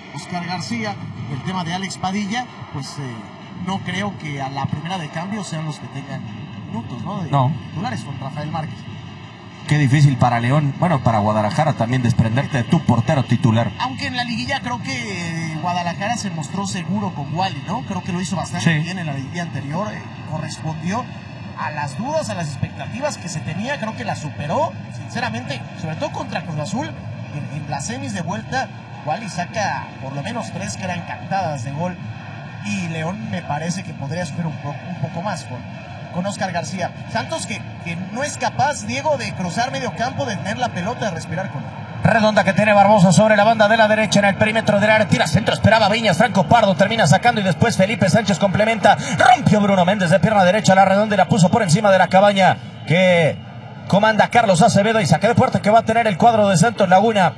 Oscar García, el tema de Alex Padilla, pues no creo que a la primera de cambio sean los que tengan minutos, ¿no? No. Titulares con Rafael Márquez. Qué difícil para León, bueno, para Guadalajara también desprenderte de tu portero titular. Aunque en la liguilla creo que Guadalajara se mostró seguro con Wally, ¿no? Creo que lo hizo bastante bien en la liguilla anterior, correspondió a las dudas, a las expectativas que se tenía, creo que las superó, sinceramente, sobre todo contra Cruz Azul, en las semis de vuelta, Wally saca por lo menos 3 que eran cantadas de gol, y León me parece que podría sufrir un poco más con Oscar García. Santos que no es capaz, Diego, de cruzar medio campo, de tener la pelota, de respirar con él. Redonda que tiene Barbosa sobre la banda de la derecha en el perímetro del área, tira centro, esperaba Viñas, Franco Pardo termina sacando y después Felipe Sánchez complementa, rompió Bruno Méndez de pierna derecha a la redonda y la puso por encima de la cabaña que comanda Carlos Acevedo, y saque de puerta que va a tener el cuadro de Santos Laguna.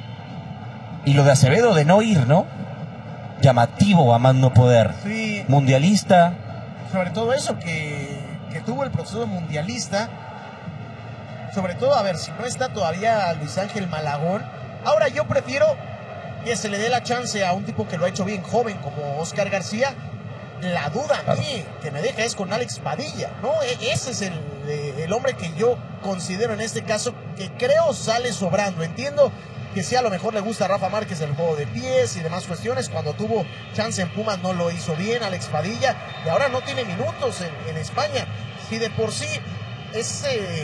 Y lo de Acevedo de no ir, ¿no? Llamativo a más no poder. Sí. Mundialista. Sobre todo eso, que tuvo el proceso mundialista. Sobre todo, a ver, si no está todavía Luis Ángel Malagón. Ahora yo prefiero que se le dé la chance a un tipo que lo ha hecho bien joven como Oscar García. La duda a mí que me deja es con Alex Padilla, ¿no? Ese es el hombre que yo considero en este caso que creo sale sobrando. Entiendo que sí, a lo mejor le gusta a Rafa Márquez el juego de pies y demás cuestiones. Cuando tuvo chance en Pumas no lo hizo bien Alex Padilla, y ahora no tiene minutos en España. Si de por sí es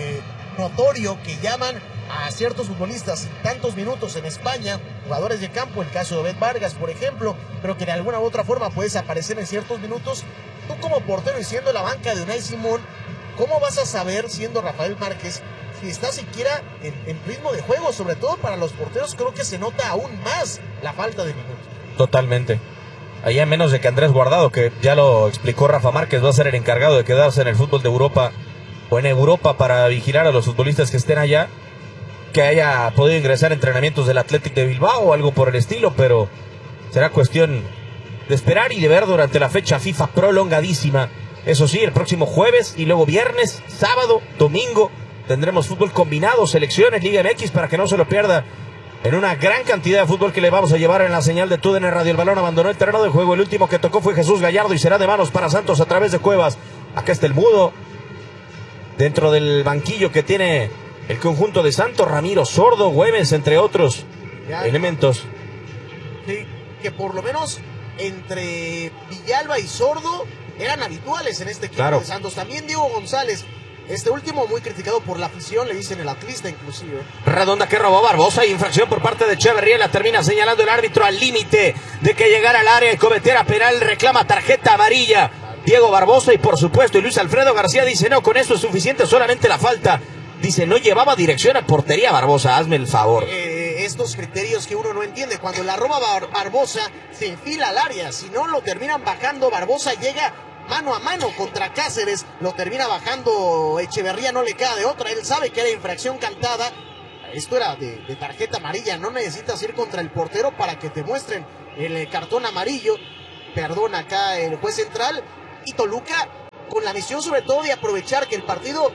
notorio que llaman a ciertos futbolistas tantos minutos en España, jugadores de campo, el caso de Obed Vargas, por ejemplo, pero que de alguna u otra forma puedes aparecer en ciertos minutos, tú como portero y siendo la banca de Unai Simón, ¿cómo vas a saber, siendo Rafael Márquez, si está siquiera en ritmo de juego? Sobre todo para los porteros creo que se nota aún más la falta de minutos. Totalmente. Allá menos de que Andrés Guardado, que ya lo explicó Rafa Márquez, va a ser el encargado de quedarse en el fútbol de Europa o en Europa para vigilar a los futbolistas que estén allá, que haya podido ingresar a entrenamientos del Athletic de Bilbao o algo por el estilo, pero será cuestión de esperar y de ver durante la fecha FIFA prolongadísima. Eso sí, el próximo jueves y luego viernes, sábado, domingo tendremos fútbol combinado, selecciones, Liga MX, para que no se lo pierda, en una gran cantidad de fútbol que le vamos a llevar en la señal de TUDN Radio. El balón abandonó el terreno de juego, el último que tocó fue Jesús Gallardo y será de manos para Santos a través de Cuevas. Acá está el mudo dentro del banquillo que tiene el conjunto de Santos, Ramiro Sordo, Güemes, entre otros elementos. Sí, que por lo menos entre Villalba y Sordo eran habituales en este equipo de Santos. También Diego González, este último muy criticado por la afición, le dicen el atlista inclusive. Redonda que robó Barbosa, infracción por parte de Echeverría, la termina señalando el árbitro al límite de que llegara al área y cometiera penal, reclama tarjeta amarilla Diego Barbosa, y por supuesto y Luis Alfredo García dice no, con esto es suficiente, solamente la falta. Dice, no llevaba dirección a portería Barbosa, hazme el favor. Estos criterios que uno no entiende, cuando la roba Barbosa se enfila al área, si no lo terminan bajando, Barbosa llega mano a mano contra Cáceres, lo termina bajando Echeverría, no le queda de otra, él sabe que era infracción cantada, esto era de tarjeta amarilla, no necesitas ir contra el portero para que te muestren el cartón amarillo, perdón acá el juez central, y Toluca con la misión sobre todo de aprovechar que el partido,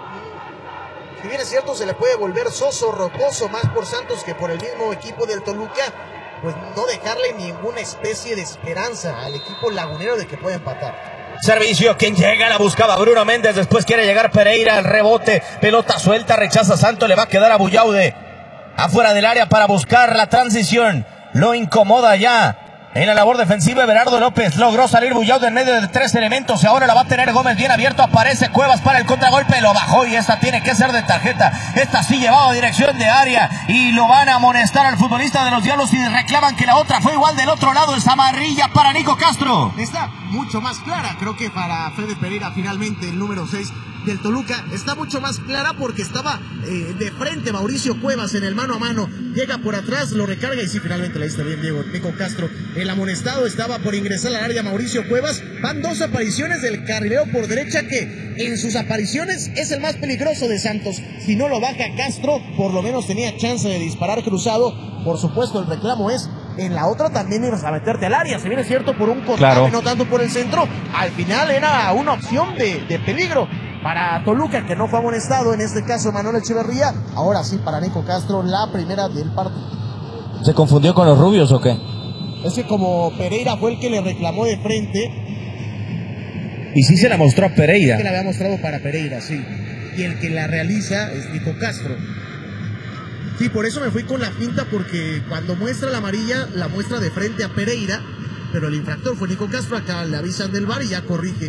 si bien es cierto, se le puede volver soso, rocoso, más por Santos que por el mismo equipo del Toluca, pues no dejarle ninguna especie de esperanza al equipo lagunero de que pueda empatar. Servicio, quien llega, la buscaba Bruno Méndez, después quiere llegar Pereira, el rebote, pelota suelta, rechaza Santos, le va a quedar a Bullaude afuera del área para buscar la transición, lo incomoda ya. En la labor defensiva, Everardo López logró salir Bullaude en medio de 3 elementos y ahora la va a tener Gómez bien abierto, aparece Cuevas para el contragolpe, lo bajó y esta tiene que ser de tarjeta, esta sí llevaba dirección de área y lo van a amonestar al futbolista de los Diablos y reclaman que la otra fue igual del otro lado, es amarilla para Nico Castro. Está mucho más clara, creo que para Fede Pereira finalmente el número 6 del Toluca, está mucho más clara porque estaba de frente Mauricio Cuevas en el mano a mano, llega por atrás, lo recarga y sí, finalmente le diste bien Diego, Nico Castro, el amonestado estaba por ingresar al área Mauricio Cuevas. Van 2 apariciones del carrilero por derecha que en sus apariciones es el más peligroso de Santos, si no lo baja Castro, por lo menos tenía chance de disparar cruzado, por supuesto el reclamo es en la otra también ibas a meterte al área, si bien es cierto por un costado y no tanto por el centro, al final era una opción de peligro para Toluca, que no fue amonestado, en este caso Manuel Echeverría, ahora sí para Nico Castro, la primera del partido. ¿Se confundió con los rubios o qué? Es que como Pereira fue el que le reclamó de frente. Y sí se la mostró a Pereira. Que la había mostrado para Pereira, sí. Y el que la realiza es Nico Castro. Sí, por eso me fui con la finta, porque cuando muestra la amarilla, la muestra de frente a Pereira, pero el infractor fue Nico Castro. Acá le avisan del VAR y ya corrige.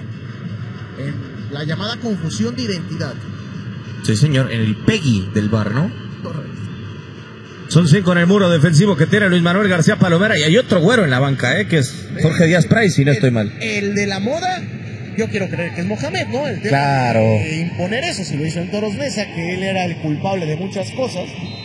En la llamada confusión de identidad. Sí, señor, en el PEGI del VAR, ¿no? Correcto. Son 5 en el muro defensivo que tiene Luis Manuel García Palomera. Y hay otro güero en la banca, que es Jorge Díaz Price, si no estoy mal. El de la moda, yo quiero creer que es Mohamed, ¿no? El tema Claro. de imponer eso, si lo hizo en Toros Mesa, que él era el culpable de muchas cosas.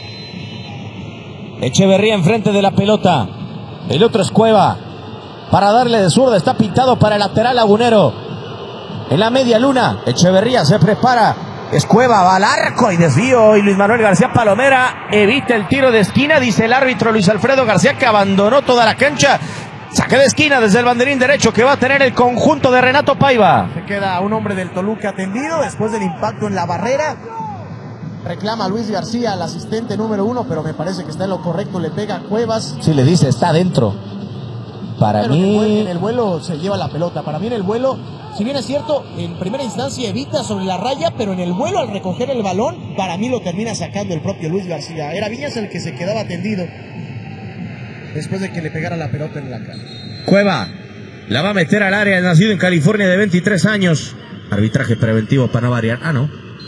Echeverría enfrente de la pelota. El otro es Cueva. Para darle de zurda, está pintado para el lateral lagunero. En la media luna, Echeverría se prepara. Es Cueva, va al arco y desvío. Y Luis Manuel García Palomera evita el tiro de esquina, dice el árbitro Luis Alfredo García, que abandonó toda la cancha. Saque de esquina desde el banderín derecho que va a tener el conjunto de Renato Paiva. Se queda un hombre del Toluca atendido después del impacto en la barrera. Reclama a Luis García, el asistente número 1, pero me parece que está en lo correcto. Le pega a Cuevas. Sí, le dice, está adentro. Para Pero mí... en el vuelo se lleva la pelota. Para mí en el vuelo, si bien es cierto, en primera instancia evita sobre la raya, pero en el vuelo al recoger el balón, para mí lo termina sacando el propio Luis García. Era Viñas el que se quedaba tendido después de que le pegara la pelota en la cara. Cueva la va a meter al área, nacido en California, de 23 años. Arbitraje preventivo para no variar. Ah, no.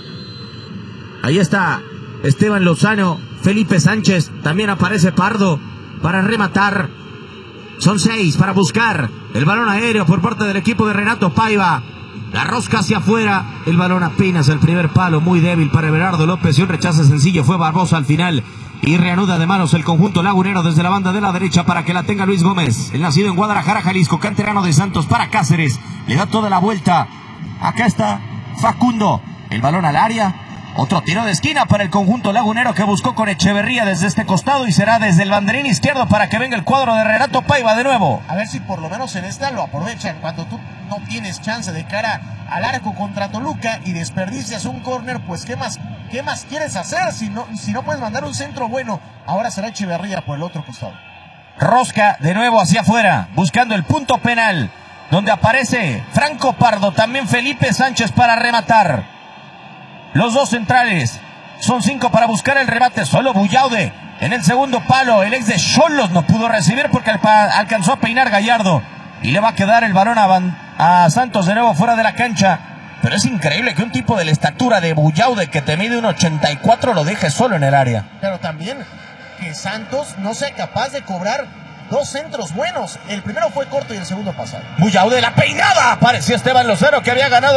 Ahí está Esteban Lozano, Felipe Sánchez, también aparece Pardo para rematar. Son 6 para buscar el balón aéreo por parte del equipo de Renato Paiva. La rosca hacia afuera, el balón apenas el primer palo, muy débil para Everardo López y un rechazo sencillo fue Barbosa al final. Y reanuda de manos el conjunto lagunero desde la banda de la derecha para que la tenga Luis Gómez. El nacido en Guadalajara, Jalisco, canterano de Santos para Cáceres. Le da toda la vuelta. Acá está Facundo. El balón al área. Otro tiro de esquina para el conjunto lagunero que buscó con Echeverría desde este costado y será desde el banderín izquierdo para que venga el cuadro de Renato Paiva de nuevo. A ver si por lo menos en esta lo aprovechan cuando tú no tienes chance de cara al arco contra Toluca y desperdicias un córner, pues ¿qué más quieres hacer si no puedes mandar un centro bueno? Ahora será Echeverría por el otro costado. Rosca de nuevo hacia afuera, buscando el punto penal, donde aparece Franco Pardo, también Felipe Sánchez para rematar. Los dos centrales, son 5 para buscar el remate, solo Bullaude en el segundo palo, el ex de Xolos no pudo recibir porque alcanzó a peinar Gallardo y le va a quedar el balón a Santos de nuevo fuera de la cancha. Pero es increíble que un tipo de la estatura de Bullaude, que te mide 1.84, lo deje solo en el área. Pero también que Santos no sea capaz de cobrar 2 centros buenos. El primero fue corto y el segundo pasado. Bullaude, la peinada, parecía Esteban Lozano que había ganado